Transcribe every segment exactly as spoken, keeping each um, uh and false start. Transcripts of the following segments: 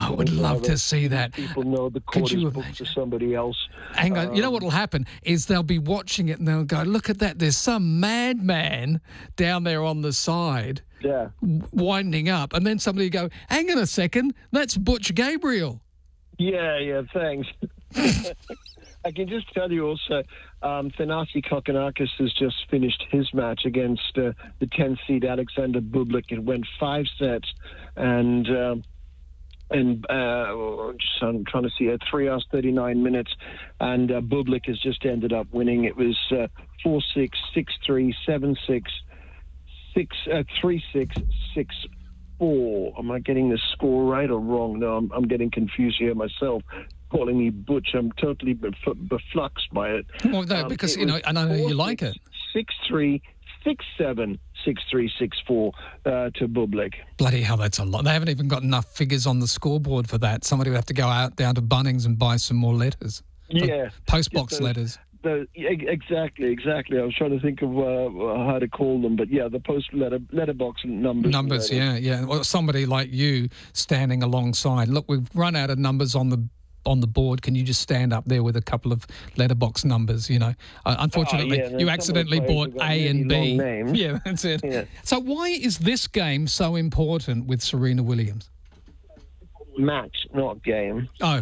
I would love to see that. People know the court is booked to somebody else. Hang on, Um, you know what will happen is they'll be watching it and they'll go, look at that, there's some madman down there on the side Yeah. winding up. And then somebody will go, hang on a second, that's Butch Gabriel. Yeah, yeah, thanks. I can just tell you also, um, Thanasi Kokkinakis has just finished his match against uh, the tenth seed Alexander Bublik. It went five sets, and um, and uh, just, I'm trying to see, uh, three hours thirty-nine minutes, and uh, Bublik has just ended up winning. It was uh, four six, six three, seven six, six uh, three six, six four. Am I getting the score right or wrong? No, I'm, I'm getting confused here myself. Calling me Butch, I'm totally bef- befluxed by it. Well, no, Um, because, it you know, was and I know you four like six, it. six three, six seven, six three, six four uh, to Bublik. Bloody hell, that's a lot. They haven't even got enough figures on the scoreboard for that. Somebody would have to go out down to Bunnings and buy some more letters. Yeah. Postbox those- letters. The, exactly, exactly. I was trying to think of uh, how to call them, but yeah, the post letter letterbox numbers. Numbers, yeah, yeah. Well, somebody like you standing alongside. Look, we've run out of numbers on the on the board. Can you just stand up there with a couple of letterbox numbers? You know, uh, unfortunately, Oh, yeah, you accidentally bought A and B. Yeah, that's it. Yeah. So why is this game so important with Serena Williams? Match, not game. Oh,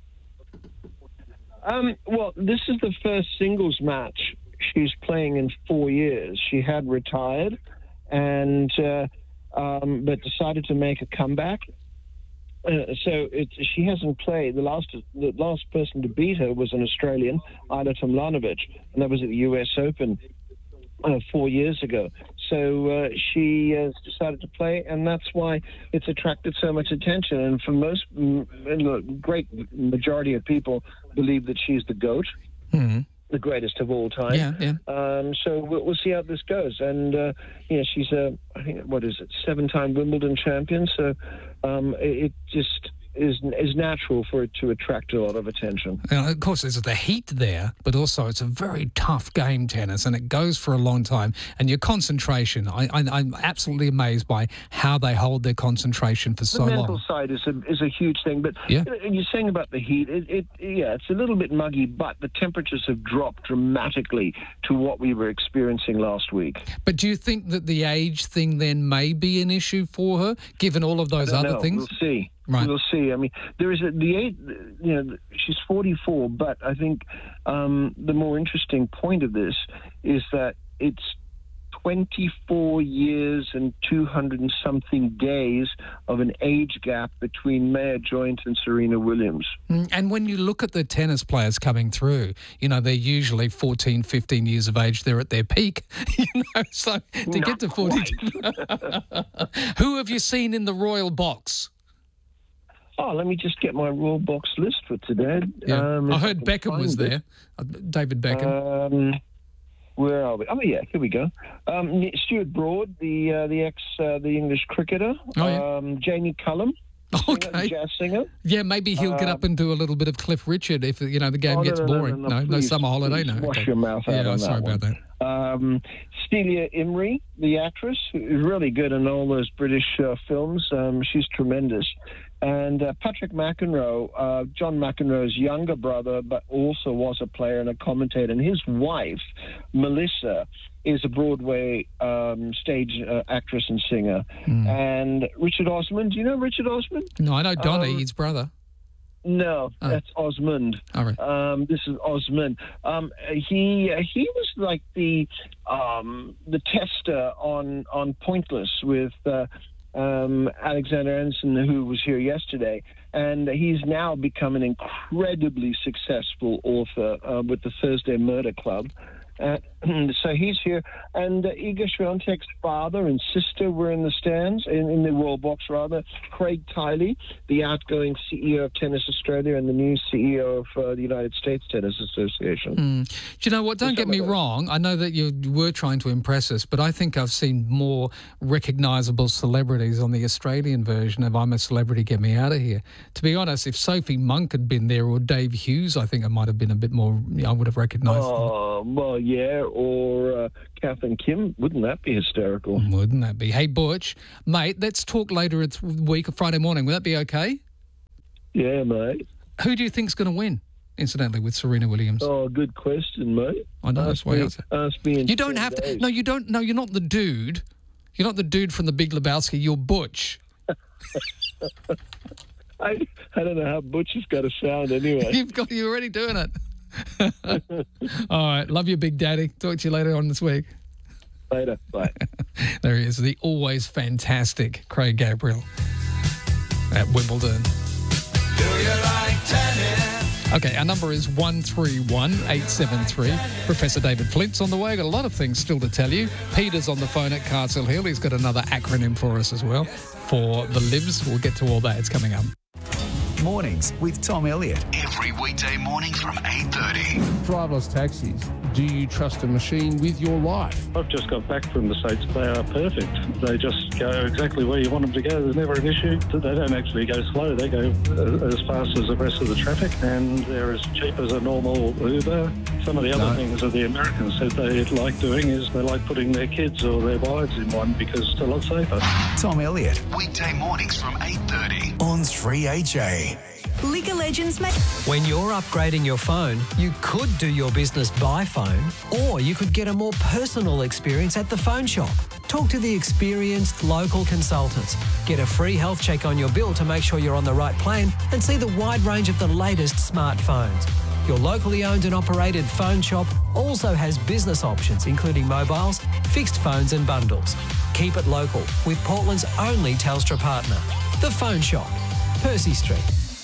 Um, well, this is the first singles match she's playing in four years. She had retired, and uh, um, but decided to make a comeback. Uh, so it, she hasn't played. The last the last person to beat her was an Australian, Ayla Tomljanovic, and that was at the U S Open uh, four years ago. So uh, she has decided to play, and that's why it's attracted so much attention. And for most, mm, a great majority of people believe that she's the GOAT, mm-hmm. the greatest of all time. Yeah, yeah. Um, so we'll, we'll see how this goes. And, uh, yeah, she's a, I think, what is it, seven-time Wimbledon champion. So um, it, it just is is natural for it to attract a lot of attention. Now, of course, there's the heat there, but also it's a very tough game, tennis, and it goes for a long time. And your concentration, I, I, I'm absolutely amazed by how they hold their concentration for so the mental long. side is a, is a huge thing. But Yeah. you're saying about the heat, it, it yeah, it's a little bit muggy, but the temperatures have dropped dramatically to what we were experiencing last week. But do you think that the age thing then may be an issue for her, given all of those I don't other know. things? We'll see. Right. We'll see. I mean, there is a, the age, you know, she's forty-four, but I think um, the more interesting point of this is that it's twenty-four years and two hundred and something days of an age gap between Maya Joint and Serena Williams. Mm, And when you look at the tennis players coming through, you know, they're usually fourteen, fifteen years of age. They're at their peak, you know, so to Not get to forty. Who have you seen in the Royal Box? Oh, let me just get my Royal Box list for today. Yeah. Um, I if heard can Beckham was find it. there. Uh, David Beckham. Um, where are we? Oh, yeah, here we go. Um, Stuart Broad, the uh, the ex uh, the English cricketer. Oh, yeah. Um, Jamie Cullum, Okay. jazz singer. Yeah, maybe he'll get Uh, up and do a little bit of Cliff Richard if, you know, the game Oh, no, gets no, no, boring. no, No, no, no please, summer holiday, please no. wash okay. your mouth out Yeah, on sorry that about one. that. Um, Celia Imrie, the actress, who's really good in all those British uh, films. Um, she's tremendous. And uh, Patrick McEnroe, uh, John McEnroe's younger brother, but also was a player and a commentator. And his wife, Melissa, is a Broadway um, stage uh, actress and singer. Mm. And Richard Osman, do you know Richard Osman? No, I know Donny, Um, his brother. No, Oh. that's Osmond. All right. Um, this is Osman. Um, he he was like the um, the tester on on Pointless with uh, um, Alexander Anderson, who was here yesterday, and he's now become an incredibly successful author uh, with the Thursday Murder Club. Uh, so he's here, and uh, Iga Swiatek's father and sister were in the stands, in, in the Royal Box rather. Craig Tiley, the outgoing C E O of Tennis Australia and the new C E O of uh, the United States Tennis Association. Mm. Do you know what? Don't get some me of those. wrong. I know that you were trying to impress us, but I think I've seen more recognisable celebrities on the Australian version of I'm a Celebrity, Get Me Out of Here. To be honest, if Sophie Monk had been there or Dave Hughes, I think I might have been a bit more, I would have recognised them. Oh, well, yeah, or uh, Kath and Kim. Wouldn't that be hysterical? Wouldn't that be? Hey, Butch, mate, let's talk later this week, Friday morning. Will that be okay? Yeah, mate. Who do you think's going to win, incidentally, with Serena Williams? Oh, good question, mate. I know, that's Ask why me, I asked it. ask me in You don't ten have to. days. No, you don't. No, you're not the dude. You're not the dude from The Big Lebowski. You're Butch. I, I don't know how Butch has got to sound anyway. You've got. You're already doing it. All right. Love you, Big Daddy. Talk to you later on this week. Later. Bye. There he is, the always fantastic Craig Gabriel at Wimbledon. Do you like tennis? Okay, our number is one three one eight seven three. Professor David Flint's on the way. Got a lot of things still to tell you. Peter's on the phone at Castle Hill. He's got another acronym for us as well for the Libs. We'll get to all that. It's coming up. Mornings with Tom Elliott. Every weekday morning from eight thirty. Driverless taxis. Do you trust a machine with your life? I've just got back from the States. They are perfect. They just go exactly where you want them to go. There's never an issue. They don't actually go slow. They go as fast as the rest of the traffic, and they're as cheap as a normal Uber. Some of the other No. things that the Americans said they like doing is they like putting their kids or their wives in one because it's a lot safer. Tom Elliott Weekday mornings from eight thirty. on three H A. Liquor Legends make... When you're upgrading your phone, you could do your business by phone, or you could get a more personal experience at the phone shop. Talk to the experienced local consultants. Get a free health check on your bill to make sure you're on the right plan, and see the wide range of the latest smartphones. Your locally owned and operated phone shop also has business options, including mobiles, fixed phones and bundles. Keep it local with Portland's only Telstra partner, The Phone Shop, Percy Street.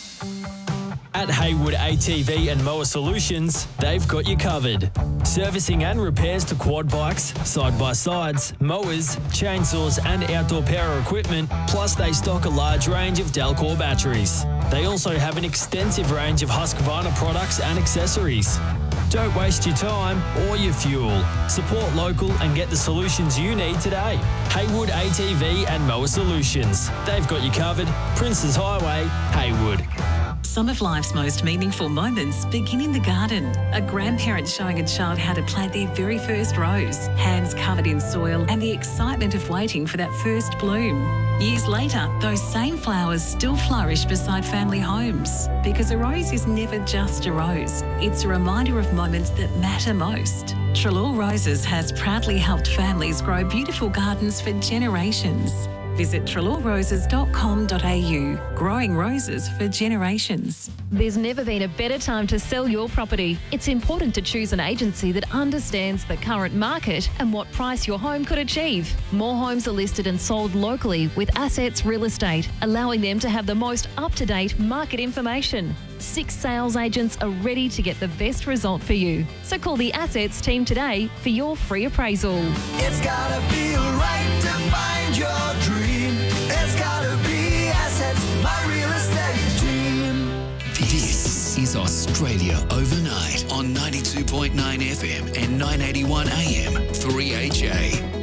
At Haywood A T V and Mower Solutions, they've got you covered. Servicing and repairs to quad bikes, side-by-sides, mowers, chainsaws and outdoor power equipment, plus they stock a large range of Delcor batteries. They also have an extensive range of Husqvarna products and accessories. Don't waste your time or your fuel. Support local and get the solutions you need today. Haywood A T V and Mower Solutions. They've got you covered. Princes Highway, Haywood. Some of life's most meaningful moments begin in the garden. A grandparent showing a child how to plant their very first rose, hands covered in soil, and the excitement of waiting for that first bloom. Years later, those same flowers still flourish beside family homes, because a rose is never just a rose. It's a reminder of moments that matter most. Trelaw Roses has proudly helped families grow beautiful gardens for generations. Visit trelaw roses dot com dot a u. Growing roses for generations. There's never been a better time to sell your property. It's important to choose an agency that understands the current market and what price your home could achieve. More homes are listed and sold locally with Assets Real Estate, allowing them to have the most up-to-date market information. Six sales agents are ready to get the best result for you. So call the Assets team today for your free appraisal. It's gotta feel right to find your dream. It's gotta be Assets, my real estate team. This is Australia Overnight on ninety-two point nine F M and nine eighty-one A M three H A.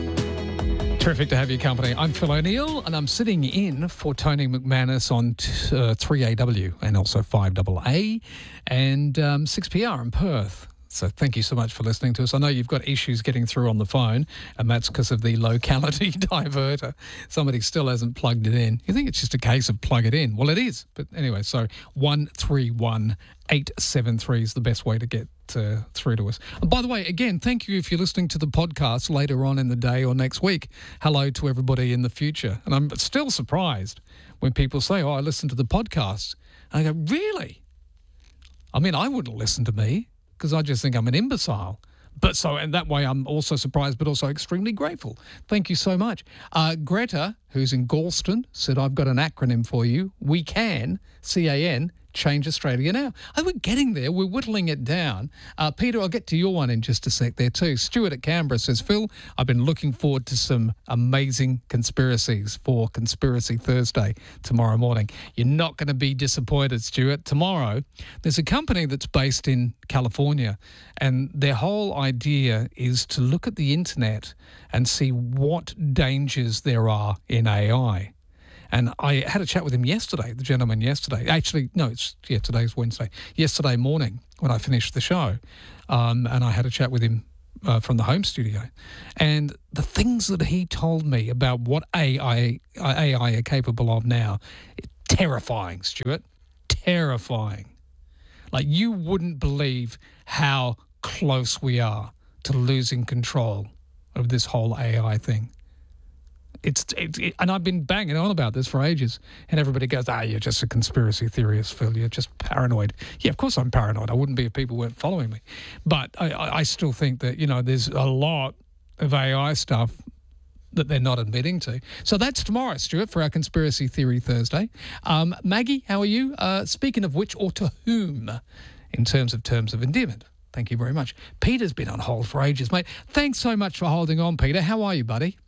Terrific to have your company. I'm Phil O'Neill, and I'm sitting in for Tony McManus on t- uh, three A W and also five A A and um, six P R in Perth. So thank you so much for listening to us. I know you've got issues getting through on the phone, and that's because of the locality diverter. Somebody still hasn't plugged it in. You think it's just a case of plug it in. Well, it is. But anyway, so one three one eight seven three is the best way to get uh, through to us. And by the way, again, thank you if you're listening to the podcast later on in the day or next week. Hello to everybody in the future. And I'm still surprised when people say, oh, I listened to the podcast. And I go, really? I mean, I wouldn't listen to me, because I just think I'm an imbecile. But so, and that way I'm also surprised, but also extremely grateful. Thank you so much. Uh, Greta, who's in Galston, said, I've got an acronym for you. We can, C A N, change Australia now. Oh, we're getting there. We're whittling it down. Uh, Peter, I'll get to your one in just a sec there too. Stuart at Canberra says, Phil, I've been looking forward to some amazing conspiracies for Conspiracy Thursday tomorrow morning. You're not going to be disappointed, Stuart. Tomorrow, there's a company that's based in California, and their whole idea is to look at the internet and see what dangers there are in A I. And I had a chat with him yesterday, the gentleman yesterday. Actually, no, it's yeah, today's Wednesday. Yesterday morning when I finished the show, um, and I had a chat with him uh, from the home studio. And the things that he told me about what A I, A I are capable of now, terrifying, Stuart. terrifying. Like, you wouldn't believe how close we are to losing control of this whole A I thing. It's it, it, and I've been banging on about this for ages, and everybody goes, ah, you're just a conspiracy theorist, Phil. You're just paranoid. Yeah, of course I'm paranoid. I wouldn't be if people weren't following me. But I, I still think that, you know, there's a lot of A I stuff that they're not admitting to. So that's tomorrow, Stuart, for our Conspiracy Theory Thursday. Um, Maggie, how are you? Uh, speaking of which, or to whom, in terms of terms of endearment? Thank you very much. Peter's been on hold for ages, mate. Thanks so much for holding on, Peter. How are you, buddy?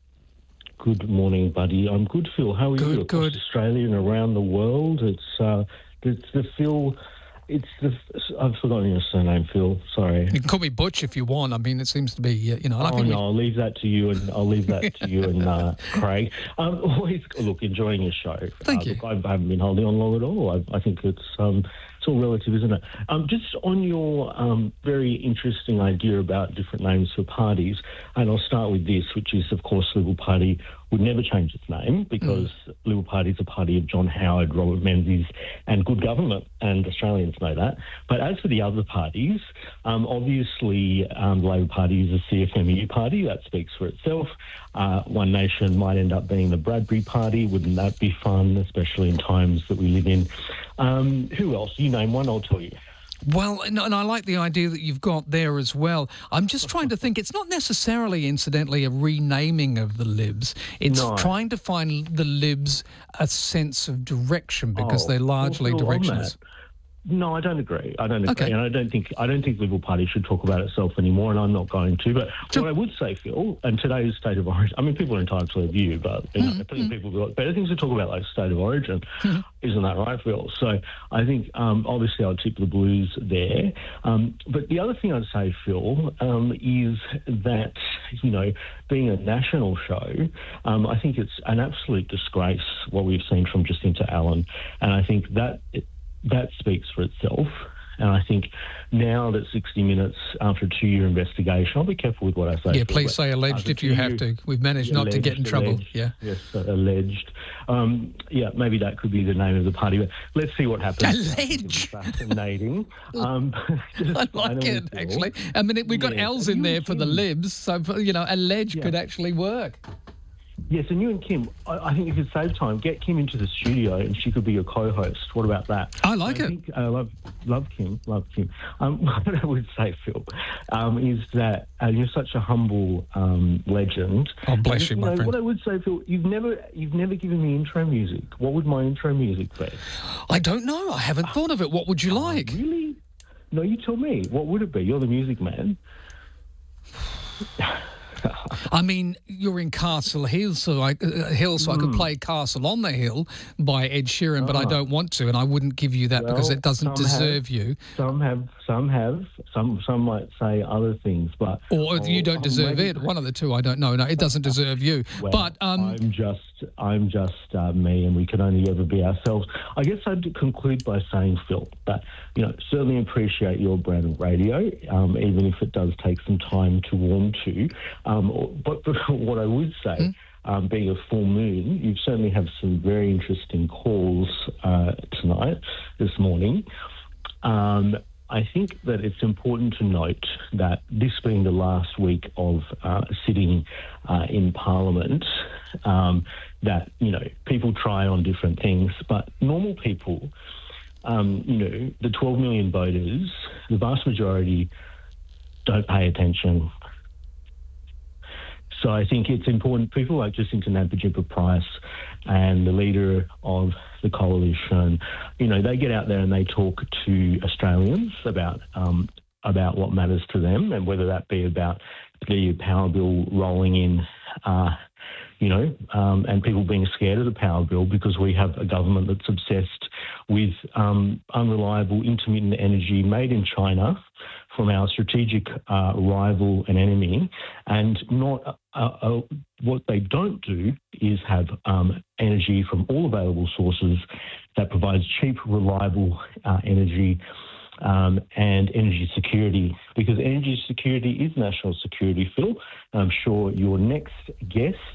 Good morning, buddy. I'm good, Phil. How are good, you? Across good. Australia and around the world. It's uh, it's the Phil. It's the. I've forgotten your surname, Phil. Sorry. You can call me Butch if you want. I mean, it seems to be, you know. I oh think no, we... I'll leave that to you, and I'll leave that to you and uh, Craig. Um, always look, enjoying your show. Thank uh, you. Look, I haven't been holding on long at all. I, I think it's um, it's all relative, isn't it? Um, just on your um, very interesting idea about different names for parties, and I'll start with this, which is, of course, Liberal Party would never change its name because mm. Liberal Party is a party of John Howard, Robert Menzies and good government, and Australians know that. But as for the other parties, um, obviously um, the Labor Party is a C F M U party. That speaks for itself. Uh, One Nation might end up being the Bradbury Party. Wouldn't that be fun, especially in times that we live in? Um, who else? You name one, I'll tell you. Well, and I like the idea that you've got there as well. I'm just trying to think, it's not necessarily, incidentally, a renaming of the Libs. It's no. trying to find the Libs a sense of direction because oh, they're largely well, directionless. No, I don't agree. I don't agree, Okay. and I don't think I don't think the Liberal Party should talk about itself anymore, and I'm not going to. But Sure. what I would say, Phil, and today's state of origin. I mean, people are entitled to their view, but you know, Mm-hmm. I think people have got better things to talk about, like state of origin. Mm-hmm. Isn't that right, Phil? So I think um, obviously I'd tip the Blues there. Um, but the other thing I'd say, Phil, um, is that you know, being a national show, um, I think it's an absolute disgrace what we've seen from Jacinta Allen, and I think that. That speaks for itself. And I think now that sixty minutes, after a two-year investigation, I'll be careful with what I say. Yeah, please say alleged if you have to. We've managed not to get in trouble. Alleged, Yeah. Yes, uh, alleged. Um, yeah, maybe that could be the name of the party. But let's see what happens. Alleged. Fascinating. um, I like it, actually. I mean, we've got Yeah. L's in there for the Libs, so, you know, alleged Yeah. could actually work. Yes, and you and Kim, I, I think you could save time. Get Kim into the studio, and she could be your co-host. What about that? I like I it. Think, I love, love Kim, love Kim. Um, what I would say, Phil, um, is that uh, you're such a humble um, legend. Oh, bless And, you, my know, friend. What I would say, Phil, you've never, you've never given me intro music. What would my intro music be? I don't know. I haven't thought of it. What would you like? Really? No, you tell me. What would it be? You're the music man. I mean, you're in Castle Hill, so I, uh, Hill, so Mm. I could play Castle on the Hill by Ed Sheeran, but I Ah. don't want to, and I wouldn't give you that Well, because it doesn't some deserve have, you. Some have, some have, some some might say other things, but Or I'll- you don't I'll deserve maybe- it. One of the two, I don't know. No, it doesn't deserve you. Well, but um, I'm just, I'm just uh, me, and we can only ever be ourselves. I guess I'd conclude by saying, Phil, that you know certainly appreciate your brand of radio, um, even if it does take some time to warm to. Um, but, but what I would say. Mm. Um, being a full moon, you certainly have some very interesting calls uh, tonight, this morning. Um, I think that it's important to note that this being the last week of uh, sitting uh, in Parliament, um, that, you know, people try on different things, but normal people, um, you know, the twelve million voters, the vast majority don't pay attention. So I think it's important, people like Jacinta Nampijinpa-Price and the leader of the coalition, you know, they get out there and they talk to Australians about um, about what matters to them, and whether that be about the power bill rolling in, uh, you know, um, and people being scared of the power bill because we have a government that's obsessed with um, unreliable intermittent energy made in China from our strategic uh, rival and enemy, and not uh, uh, what they don't do is have um, energy from all available sources that provides cheap, reliable uh, energy um, and energy security, because energy security is national security, Phil. I'm sure your next guest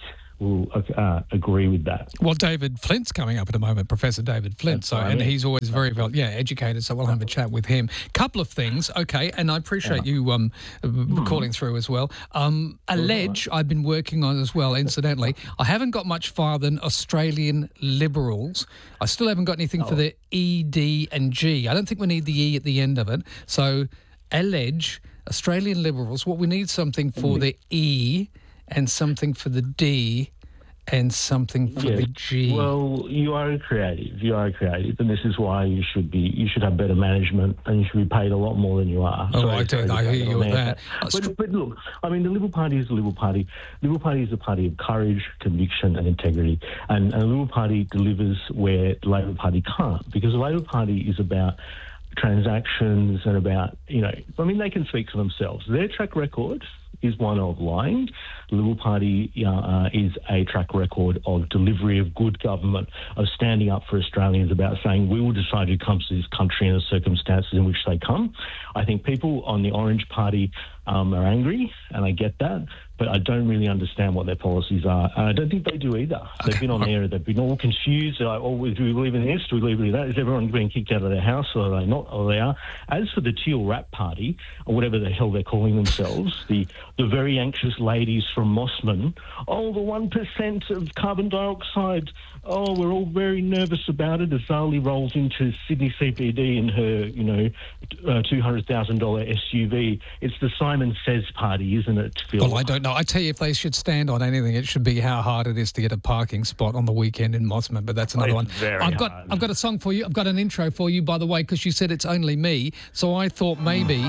will uh, agree with that. Well, David Flint's coming up at the moment, Professor David Flint, That's so right, and yeah. he's always very well, yeah, educated. So we'll have a chat with him. Couple of things, okay, and I appreciate you um, Hmm. calling through as well. Um, Allege, I've been working on as well. Incidentally, I haven't got much farther than Australian Liberals. I still haven't got anything for the E, D, and G. I don't think we need the E at the end of it. So, Allege, Australian Liberals. What we need something for the E, and something for the D, and something for Yeah. the G. Well, you are creative. You are creative, and this is why you should be. You should have better management, and you should be paid a lot more than you are. Oh, Sorry, I do. sorry to I cut hear it you on with there. that. But, but look, I mean, the Liberal Party is the Liberal Party. Liberal Party is a party of courage, conviction, and integrity. And, and the Liberal Party delivers where the Labor Party can't, because the Labor Party is about transactions and about, you know, I mean, they can speak for themselves. Their track record is one of lying. The Liberal Party uh, is a track record of delivery of good government, of standing up for Australians, about saying we will decide who comes to this country and the circumstances in which they come. I think people on the Orange Party um, are angry, and I get that, but I don't really understand what their policies are. And I don't think they do either. Okay. They've been on air, they've been all confused. They're like, oh, do we believe in this? Do we believe in that? Is everyone being kicked out of their house, or are they not? Or they are. As for the Teal Rat Party, or whatever the hell they're calling themselves, the, the very anxious ladies from Mossman, oh, the one percent of carbon dioxide, oh, we're all very nervous about it as Zali rolls into Sydney C B D in her, you know, uh, two hundred thousand dollars S U V. It's the Simon Says party, isn't it, Phil? Well, I don't know. I tell you, if they should stand on anything, it should be how hard it is to get a parking spot on the weekend in Mossman, but that's another It's one. very I've got hard. I've got a song for you. I've got an intro for you, by the way, because you said it's only me. So I thought maybe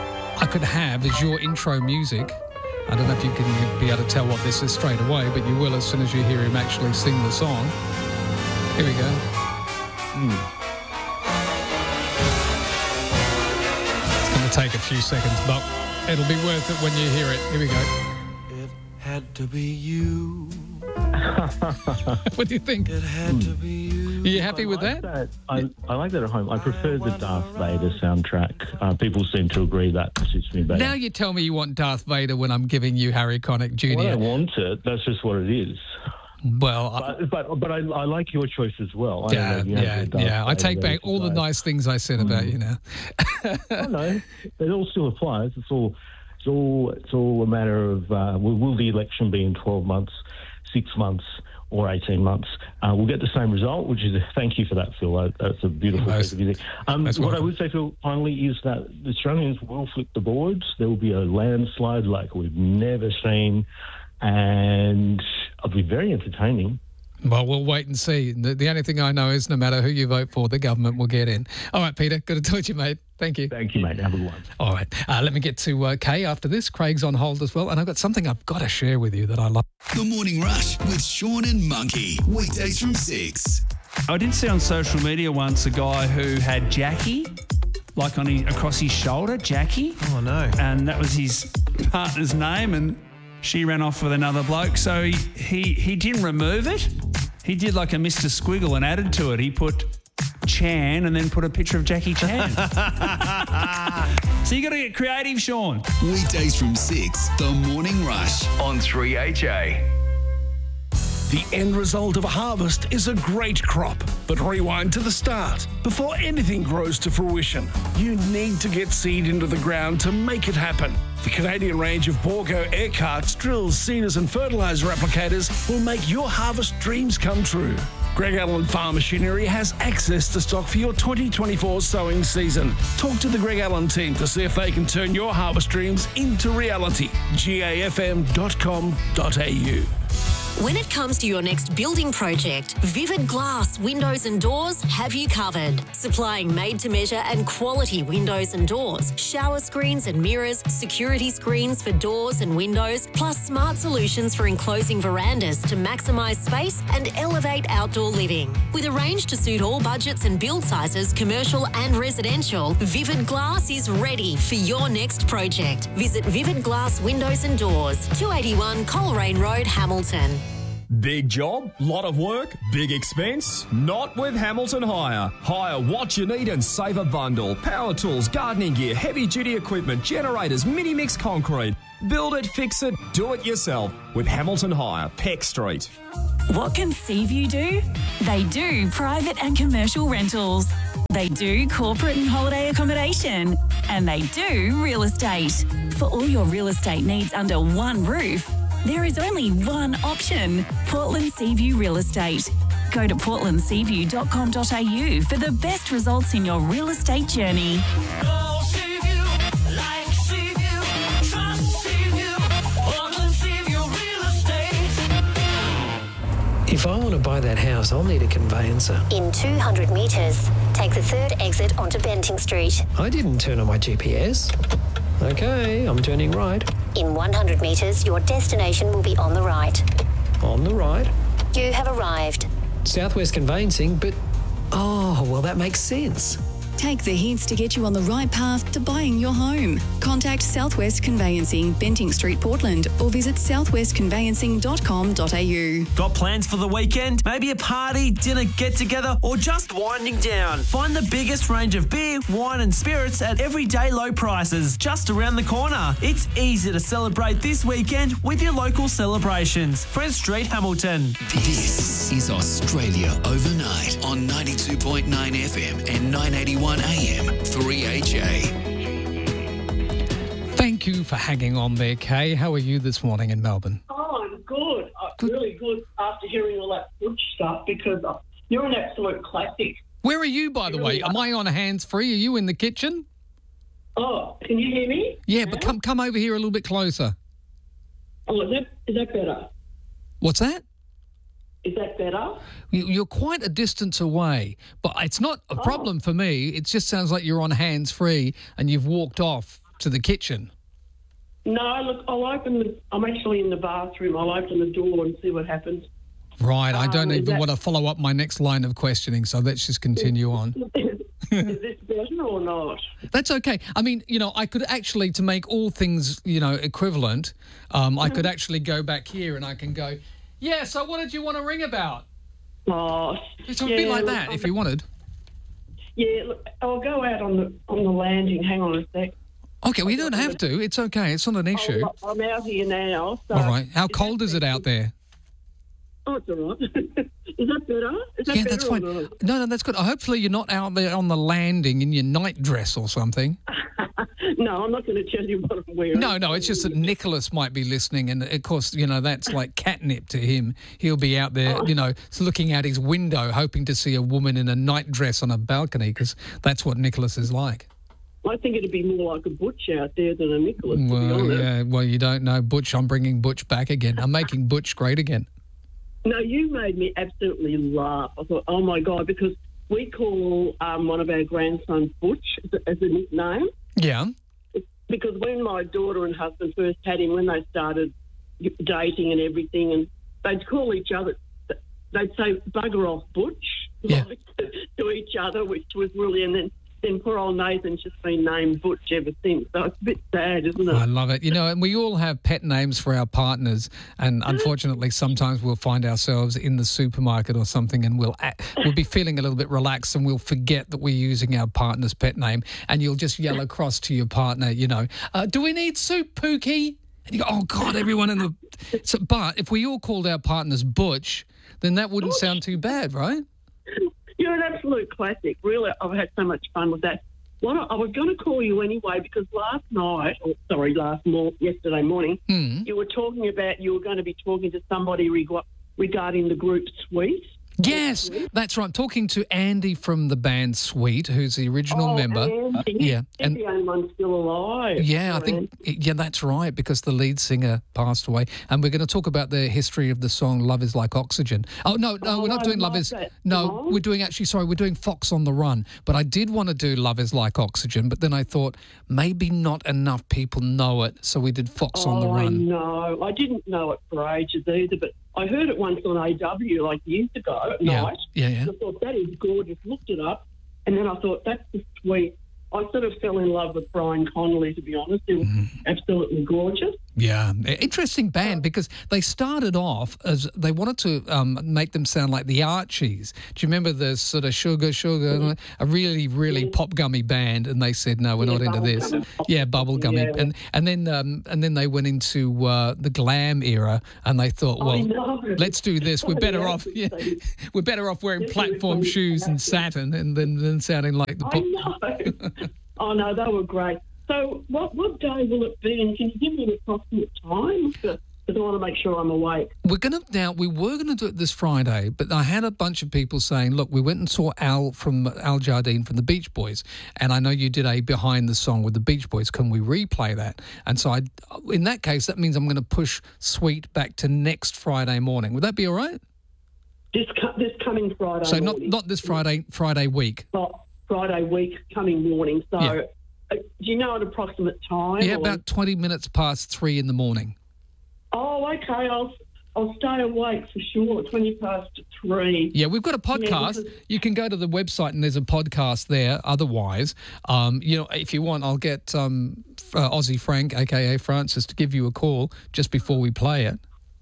I could have as your intro music. I don't know if you can be able to tell what this is straight away, but you will as soon as you hear him actually sing the song. Here we go. Mm. It's going to take a few seconds, but it'll be worth it when you hear it. Here we go. It had to be you. What do you think? It had to be you. Are you happy with that? that? I, I like that at home. I prefer the Darth Vader soundtrack. Uh, people seem to agree that suits me better. Now you tell me you want Darth Vader when I'm giving you Harry Connick Junior Well, I don't want it. That's just what it is. Well, I, but but, but I, I like your choice as well. I yeah, don't know if you yeah, have the Darth yeah. I Vader take back version, all the right? nice things I said about you now. Oh, no, it all still applies. It's all, it's all, it's all a matter of uh, will, will the election be in twelve months, six months, or eighteen months? Uh, we'll get the same result, which is a thank you for that, Phil. Uh, That's a beautiful piece of music. Um, what welcome. I would say, Phil, finally, is that the Australians will flip the boards. There will be a landslide like we've never seen, and it'll be very entertaining. Well, we'll wait and see. The, the only thing I know is no matter who you vote for, the government will get in. All right, Peter, good to talk to you, mate. Thank you. Thank you, mate. Have a good one. All right, uh, let me get to uh, Kay after this. Craig's on hold as well, and I've got something I've got to share with you that I love. The Morning Rush with Sean and Monkey. Weekdays from six. I did see on social media once a guy who had Jackie, like on his, across his shoulder, Jackie. Oh, no. And that was his partner's name, and she ran off with another bloke. So he, he, he didn't remove it. He did like a Mister Squiggle and added to it. He put Chan and then put a picture of Jackie Chan. So you got to get creative, Sean. Weekdays from six. The Morning Rush on three H A. The end result of a harvest is a great crop. But rewind to the start. Before anything grows to fruition, you need to get seed into the ground to make it happen. The Canadian range of Borgo air carts, drills, seeders and fertiliser applicators will make your harvest dreams come true. Greg Allen Farm Machinery has access to stock for your twenty twenty-four sowing season. Talk to the Greg Allen team to see if they can turn your harvest dreams into reality. G A F M dot com dot A U. When it comes to your next building project, Vivid Glass Windows and Doors have you covered. Supplying made-to-measure and quality windows and doors, shower screens and mirrors, security screens for doors and windows, plus smart solutions for enclosing verandas to maximise space and elevate outdoor living. With a range to suit all budgets and build sizes, commercial and residential, Vivid Glass is ready for your next project. Visit Vivid Glass Windows and Doors, two eighty-one Coleraine Road, Hamilton. Big job, lot of work, big expense? Not with Hamilton Hire. Hire what you need and save a bundle. Power tools, gardening gear, heavy duty equipment, generators, mini mix concrete. Build it, fix it, do it yourself with Hamilton Hire, Peck Street. What can Seaview do? They do private and commercial rentals. They do corporate and holiday accommodation. And they do real estate. For all your real estate needs under one roof, there is only one option, Portland Seaview Real Estate. Go to portland seaview dot com dot a u for the best results in your real estate journey. Go Seaview, like Seaview, trust Seaview, Portland Seaview Real Estate. If I want to buy that house, I'll need a conveyancer. In two hundred metres, take the third exit onto Benting Street. I didn't turn on my G P S. Okay, I'm turning right. In one hundred metres, your destination will be on the right. On the right. You have arrived. Southwest Conveyancing, but... Oh, well, that makes sense. Take the hints to get you on the right path to buying your home. Contact Southwest Conveyancing, Benting Street, Portland, or visit southwest conveyancing dot com dot a u. Got plans for the weekend? Maybe a party, dinner, get-together, or just winding down? Find the biggest range of beer, wine and spirits at everyday low prices just around the corner. It's easy to celebrate this weekend with your local celebrations. Friends Street, Hamilton. This is Australia Overnight on ninety-two point nine F M and nine eighty-one A M, three H A. Thank you for hanging on there, Kay. How are you this morning in Melbourne? Oh, I'm good. I'm good. Really good after hearing all that good stuff because uh, you're an absolute classic. Where are you, by the way? Am I on hands-free? Are you in the kitchen? Oh, can you hear me? Yeah, but come come over here a little bit closer. Oh, is that, is that better? What's that? Is that better? You- You're quite a distance away, but it's not a problem for me. It just sounds like you're on hands-free and you've walked off to the kitchen. No, look, I'll open the... I'm actually in the bathroom. I'll open the door and see what happens. Right, I don't Um, is even that- want to follow up my next line of questioning, so let's just continue on. Is this better or not? That's okay. I mean, you know, I could actually, to make all things, you know, equivalent, um, I could actually go back here and I can go, yeah, so what did you want to ring about? Oh, So it'd be yeah, like look, that I'm- if you wanted. Yeah, look, I'll go out on the on the landing. Hang on a sec. Okay, well, you don't have to. It's okay. It's not an issue. I'll- I'm out here now. So All right. How cold is it out there? Oh, it's all right. Is that better? Is that Yeah, better that's or fine. not? No, no, that's good. Hopefully you're not out there on the landing in your nightdress or something. No, I'm not going to tell you what I'm wearing. No, no, it's just that Nicholas might be listening, and of course, you know, that's like catnip to him. He'll be out there, you know, looking out his window, hoping to see a woman in a nightdress on a balcony, because that's what Nicholas is like. I think it'd be more like a Butch out there than a Nicholas, to be Well, honest. yeah, well, you don't know Butch. I'm bringing Butch back again. I'm making Butch great again. No, you made me absolutely laugh. I thought, oh, my God, because we call um, one of our grandsons Butch as a, as a nickname. Yeah. Because when my daughter and husband first had him, when they started dating and everything, and they'd call each other, they'd say, bugger off Butch, Yeah. like, to each other, which was really, and then, then poor old Nathan's just been named Butch ever since. So it's a bit sad, isn't it? I love it. You know, and we all have pet names for our partners, and unfortunately, sometimes we'll find ourselves in the supermarket or something, and we'll act, we'll be feeling a little bit relaxed, and we'll forget that we're using our partner's pet name, and you'll just yell across to your partner, you know, uh, "Do we need soup, Pookie?" And you go, "Oh God, everyone in the." So, but if we all called our partners Butch, then that wouldn't sound too bad, right? You're an absolute classic. Really, I've had so much fun with that. Well, I was going to call you anyway because last night, or sorry, last mor- yesterday morning, Hmm. you were talking about you were going to be talking to somebody reg- regarding the group Sweet. Yes, that's right. I'm talking to Andy from the band Sweet, who's the original Oh, member. Andy. Yeah, He's and the only one still alive. yeah, I think yeah, that's right, because the lead singer passed away, and we're going to talk about the history of the song "Love Is Like Oxygen." Oh no, no, Oh, we're not I doing "Love love Is." that No, song. we're doing actually. Sorry, we're doing "Fox on the Run." But I did want to do "Love Is Like Oxygen," but then I thought maybe not enough people know it, so we did "Fox on the Oh, I Run." know. I didn't know it for ages either, but I heard it once on A W like years ago at Yeah, night. yeah, yeah. I thought, that is gorgeous. Looked it up, and then I thought, that's the Sweet. I sort of fell in love with Brian Connolly, to be honest. It was Mm-hmm. absolutely gorgeous. Yeah, interesting band because they started off as they wanted to um, make them sound like the Archies. Do you remember the sort of Sugar Sugar, a really really pop gummy band? And they said no, we're Yeah, not into this. bubblegum. Yeah, bubblegummy, Yeah. and and then um, and then they went into uh, the glam era, and they thought, I well, know. let's do this. We're better Yeah, off. Yeah, we're better off wearing platform shoes and satin, and then than sounding like the pop. I know. Oh no, they were great. So, what what day will it be? And can you give me an approximate time? Because I want to make sure I'm awake. We're going to now. We were going to do it this Friday, but I had a bunch of people saying, "Look, we went and saw Al from Al Jardine from the Beach Boys, and I know you did a behind the song with the Beach Boys. Can we replay that?" And so, I, in that case, that means I'm going to push Sweet back to next Friday morning. Would that be all right? This co- this coming Friday. So not morning. not this Friday Friday week. Oh, Friday week, coming morning. So, Yeah. uh, do you know an approximate time? Yeah, or- about twenty minutes past three in the morning. Oh, okay. I'll I'll stay awake for sure. Twenty past three. Yeah, we've got a podcast. Yeah, because- You can go to the website and there's a podcast there. Otherwise, um, you know, if you want, I'll get um, uh, Aussie Frank, aka Francis, to give you a call just before we play it.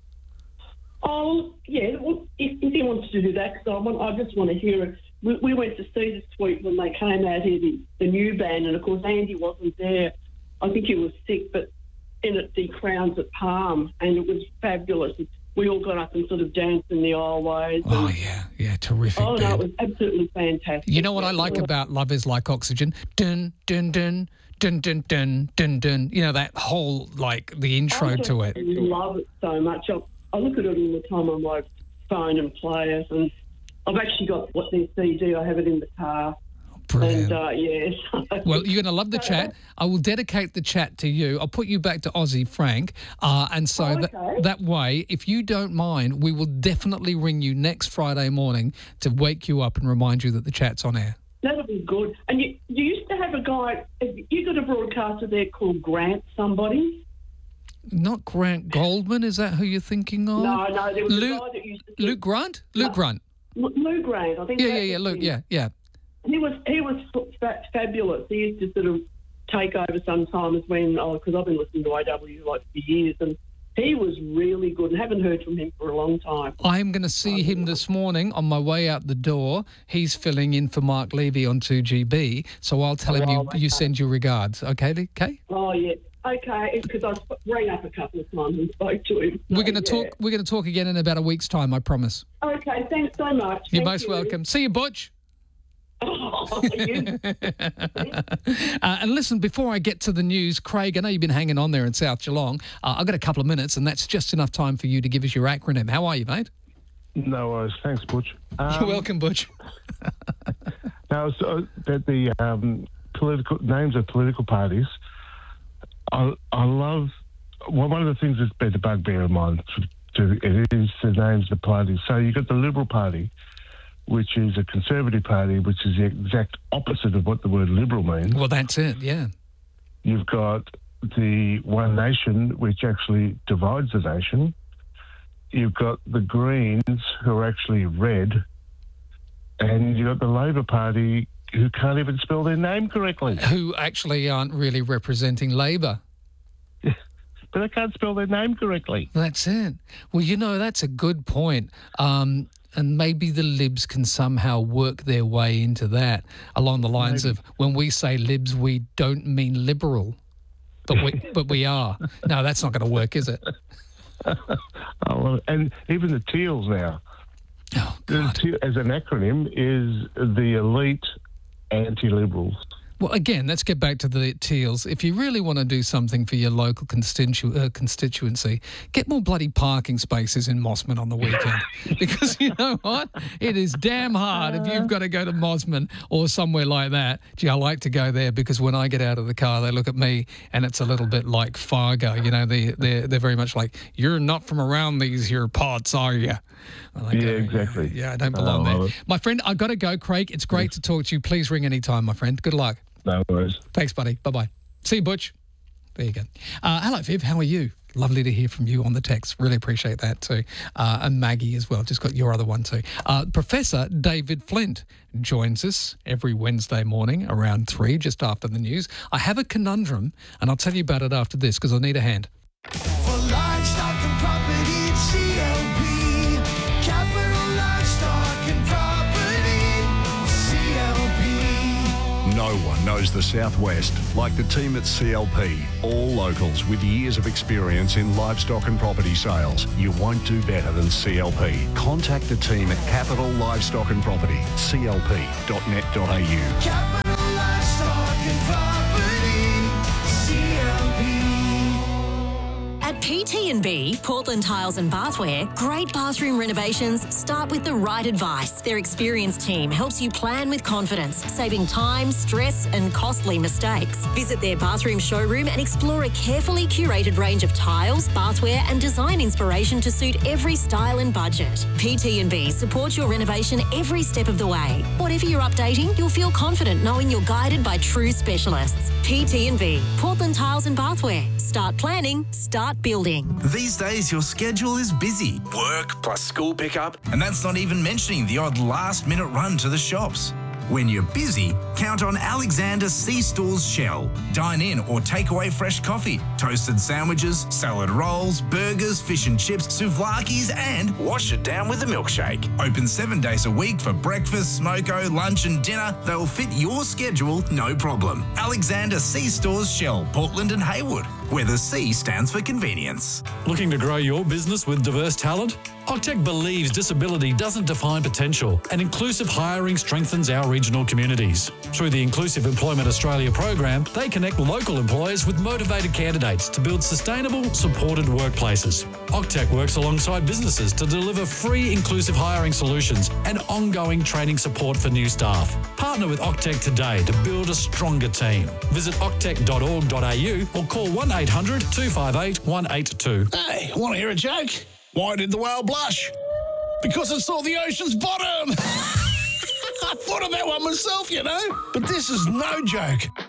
Oh, yeah. Well, if, if he wants to do that, because I want, I just want to hear it. We, we went to see the Sweet when they came out here, the, the new band, and of course Andy wasn't there. I think he was sick, but in at the Crowns at Palm, and it was fabulous. We all got up and sort of danced in the aisleways. Oh yeah, yeah, terrific. Oh no, band. it was absolutely fantastic. You know what I like about Love Is Like Oxygen? Dun dun dun dun dun dun dun dun. You know that whole like the intro I to just it. love it so much. I, I look at it all the time on my phone and play it, and I've actually got what their C D. I have it in the car. Brilliant. And uh, yes. Well, you're going to love the chat. I will dedicate the chat to you. I'll put you back to Aussie Frank. Uh, and so Oh, that, okay. that way, if you don't mind, we will definitely ring you next Friday morning to wake you up and remind you that the chat's on air. That'll be good. And you, you used to have a guy, you got a broadcaster there called Grant somebody? Not Grant Goldman, is that who you're thinking of? No, no, there was Luke, a guy that used to... Luke Grant? Luke Grant. L- Lou Grant, I think. Yeah, that's yeah, yeah, his Luke, name. yeah, yeah. He was he was fa- fabulous. He used to sort of take over sometimes when, oh, because I've been listening to I W like for years, and he was really good, and haven't heard from him for a long time. I'm going to see him this morning on my way out the door. He's filling in for Mark Levy on two G B, so I'll tell him Oh, you, okay. you send your regards. Okay, okay? Oh yeah, okay. Because I sp- rang up a couple of times and spoke to him. We're So, going to yeah. talk. We're going to talk again in about a week's time. I promise. Okay, thanks so much. You're Thank most you. welcome. See you, Butch. Oh, you- Uh, and listen, before I get to the news, Craig, I know you've been hanging on there in South Geelong. Uh, I've got a couple of minutes, and that's just enough time for you to give us your acronym. How are you, mate? No worries. Thanks, Butch. Um, You're welcome, Butch. Now, so that the um, political names of political parties, I, I love. Well, one of the things that's been a bugbear of mine, to, it is the names of the parties. So you've got the Liberal Party, which is a Conservative Party, which is the exact opposite of what the word Liberal means. Well, that's it, yeah. You've got the One Nation, which actually divides the nation. You've got the Greens, who are actually red. And you've got the Labor Party, who can't even spell their name correctly. Who actually aren't really representing Labor. But they can't spell their name correctly. That's it. Well, you know, that's a good point. Um, and maybe the Libs can somehow work their way into that along the lines Maybe. of when we say Libs, we don't mean liberal, but we but we are. No, that's not going to work, is it? Oh, and even the Teals now. Oh, The Te- as an acronym, is the elite anti-liberals. Well, again, let's get back to the Teals. If you really want to do something for your local constitu- uh, constituency, get more bloody parking spaces in Mossman on the weekend. Because you know what? It is damn hard if you've got to go to Mossman or somewhere like that. Gee, I like to go there because when I get out of the car, they look at me and it's a little bit like Fargo. You know, they, they're, they're very much like, you're not from around these here parts, are you? And I Yeah, go, exactly. Yeah, I don't belong I love there. it. My friend, I've got to go, Craig. It's great to talk to you. Please ring any time, my friend. Good luck. No worries. Thanks, buddy. Bye-bye. See you, Butch. There you go. Uh, hello, Viv. How are you? Lovely to hear from you on the text. Really appreciate that too. Uh, and Maggie as well. Just got your other one too. Uh, Professor David Flint joins us every Wednesday morning around three, just after the news. I have a conundrum, and I'll tell you about it after this because I need a hand. No one knows the Southwest like the team at C L P. All locals with years of experience in livestock and property sales. You won't do better than C L P. Contact the team at Capital Livestock and Property, c l p dot net dot a u. Capital Livestock and Property, C L P. At P T and B, Portland Tiles and Bathware, great bathroom renovations start with the right advice. Their experienced team helps you plan with confidence, saving time, stress and costly mistakes. Visit their bathroom showroom and explore a carefully curated range of tiles, bathware and design inspiration to suit every style and budget. P T and B supports your renovation every step of the way. Whatever you're updating, you'll feel confident knowing you're guided by true specialists. P T and B, Portland Tiles and Bathware. Start planning, start building. These days, your schedule is busy. Work plus school pickup, and that's not even mentioning the odd last-minute run to the shops. When you're busy, count on Alexander C-Stores Shell. Dine in or take away fresh coffee, toasted sandwiches, salad rolls, burgers, fish and chips, souvlaki's, and wash it down with a milkshake. Open seven days a week for breakfast, smoko, lunch and dinner. They'll fit your schedule, no problem. Alexander C-Stores Shell, Portland and Haywood, where the C stands for convenience. Looking to grow your business with diverse talent? Octec believes disability doesn't define potential, and inclusive hiring strengthens our regional communities. Through the Inclusive Employment Australia program, they connect local employers with motivated candidates to build sustainable, supported workplaces. Octec works alongside businesses to deliver free inclusive hiring solutions and ongoing training support for new staff. Partner with Octec today to build a stronger team. Visit octec dot org dot a u or call one eight hundred two five eight one eight two. Hey, want to hear a joke? Why did the whale blush? Because it saw the ocean's bottom. I thought of that one myself, you know. But this is no joke.